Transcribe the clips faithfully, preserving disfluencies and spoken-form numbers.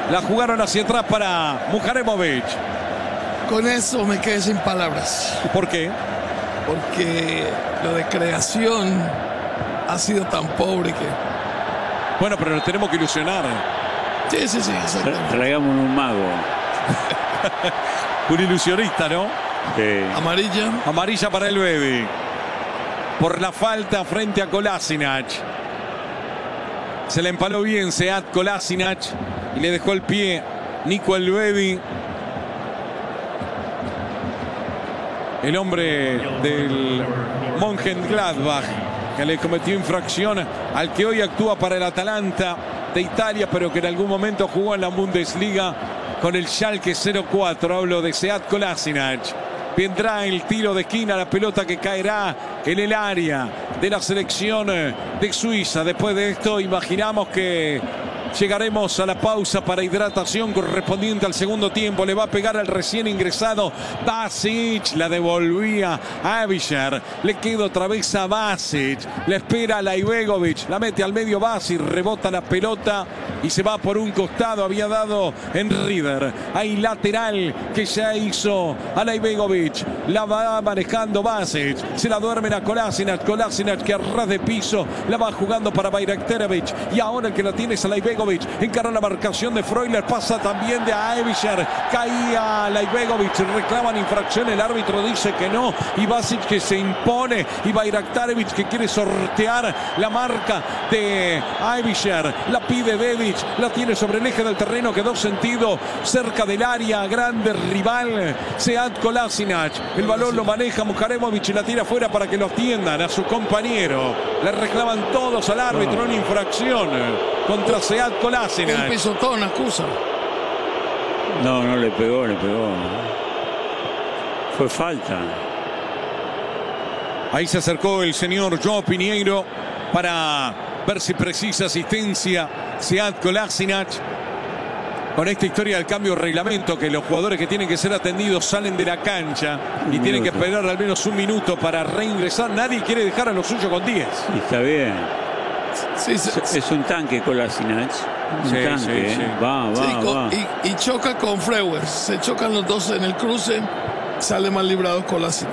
La jugaron hacia atrás para Muharemovic. Con eso me quedé sin palabras. ¿Por qué? Porque lo de creación ha sido tan pobre que... Bueno, pero nos tenemos que ilusionar. Sí, sí, sí, exactamente. Traigamos un mago. Un ilusionista, ¿no? Sí. Amarilla. Amarilla para el Bedi. Por la falta frente a Kolasinac. Se le empaló bien Sead Kolasinac y le dejó el pie Nico Elvedi. El hombre del Mönchengladbach, que le cometió infracción al que hoy actúa para el Atalanta de Italia, pero que en algún momento jugó en la Bundesliga con el Schalke cero cuatro. Hablo de Sead Kolasinac. Vendrá el tiro de esquina, la pelota que caerá en el área de la selección de Suiza. Después de esto imaginamos que llegaremos a la pausa para hidratación correspondiente al segundo tiempo. Le va a pegar al recién ingresado Basic. La devolvía a Avisher. Le queda otra vez a Basic. Le espera a Laibegovic. La mete al medio Basic. Rebota la pelota y se va por un costado. Había dado en Rieder. Hay lateral que ya hizo a Laibegovic. La va manejando Basic. Se la duermen a Kolasinac. Kolasinac que a ras de piso la va jugando para Bayraktarevic. Y ahora el que la tiene es a Laibegovic. Encaró la marcación de Freuler, pasa también de Avisher, caía Laibegovic, reclaman infracción, el árbitro dice que no, y Basic que se impone, y Bayraktarevic que quiere sortear la marca de Avisher, la pide Dedic, la tiene sobre el eje del terreno, quedó sentido cerca del área, grande rival, Sead Kolasinac, el balón lo maneja Muharemovic y la tira afuera para que lo atiendan a su compañero, le reclaman todos al árbitro una infracción contra Sead Kolasinac. Un pisotón acusa. No, no le pegó, le pegó. Fue falta. Ahí se acercó el señor Joao Pinheiro para ver si precisa asistencia Sead Kolasinac. Con esta historia del cambio de reglamento, que los jugadores que tienen que ser atendidos salen de la cancha y Un tienen que minuto. esperar al menos un minuto para reingresar. Nadie quiere dejar a lo suyo con diez. Y está bien. Sí, sí, Es, es un tanque Kolasinac. Un Sí, tanque. sí, ¿eh? sí. Va, va, sí, con- va. y, y choca con Freuler. Se chocan los dos en el cruce. Sale mal librado Kolasinac.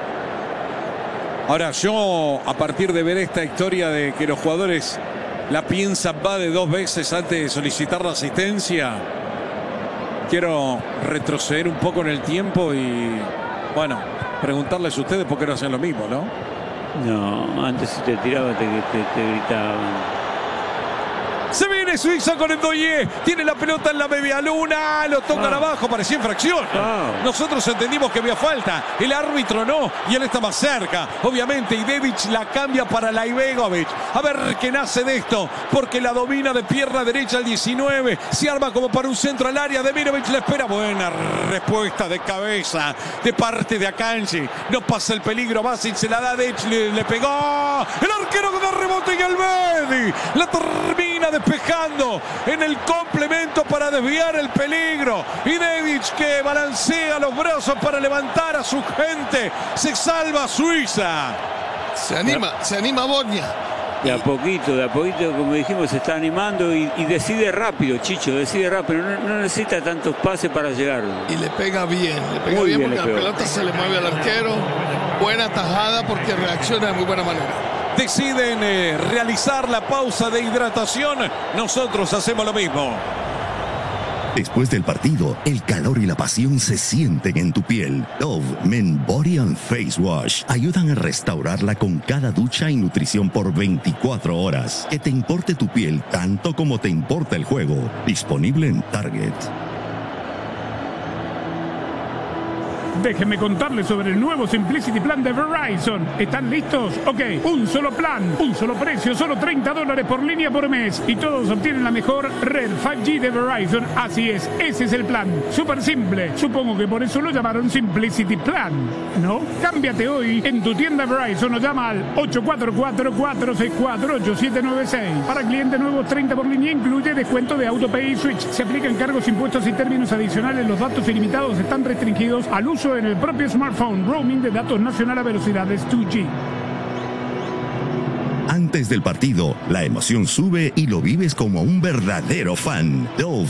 Ahora yo, a partir de ver esta historia de que los jugadores la piensan va de dos veces antes de solicitar la asistencia, quiero retroceder un poco en el tiempo y, bueno, preguntarles a ustedes por qué no hacen lo mismo, ¿no? No, antes si te tiraba te, te, te gritaban. Se viene Suiza con Ndoye. Tiene la pelota en la media luna. Lo tocan Ah. abajo. Parecía infracción. Ah. Nosotros entendimos que había falta. El árbitro no. Y él está más cerca. Obviamente. Y Dedic la cambia para Laibegovic. A ver qué nace de esto. Porque la domina de pierna derecha al diecinueve. Se arma como para un centro al área. Demirovic la espera. Buena respuesta de cabeza de parte de Akanji. No pasa el peligro. Basic se la da. Dedic le, le pegó. El arquero que da rebote y el Bedi. La termina de despejando en el complemento para desviar el peligro. Y Dedic que balancea los brazos para levantar a su gente. Se salva Suiza. Se anima, se anima Bosnia. De a poquito, de a poquito, como dijimos, se está animando y, y decide rápido, Chicho, decide rápido. No, no necesita tantos pases para llegar. Y le pega bien, le pega Muy bien, bien porque le la pegó. pelota se le mueve al arquero. Buena tajada porque reacciona de muy buena manera. Deciden eh, realizar la pausa de hidratación. Nosotros hacemos lo mismo. Después del partido, el calor y la pasión se sienten en tu piel. Dove Men Body and Face Wash ayudan a restaurarla con cada ducha y nutrición por veinticuatro horas. Que te importe tu piel tanto como te importa el juego. Disponible en Target. Déjenme contarles sobre el nuevo Simplicity Plan de Verizon. ¿Están listos? Ok, un solo plan, un solo precio, solo treinta dólares por línea por mes. Y todos obtienen la mejor red cinco G de Verizon. Así es, ese es el plan. Súper simple. Supongo que por eso lo llamaron Simplicity Plan, ¿no? Cámbiate hoy en tu tienda Verizon o llama al ocho cuatro cuatro, cuatro seis cuatro, ocho siete nueve seis. Para clientes nuevos, treinta por línea incluye descuento de AutoPay y Switch. Se aplican cargos, impuestos y términos adicionales. Los datos ilimitados están restringidos al uso en el propio smartphone. Roaming de datos nacional a velocidades dos G. Antes del partido, la emoción sube y lo vives como un verdadero fan. Dove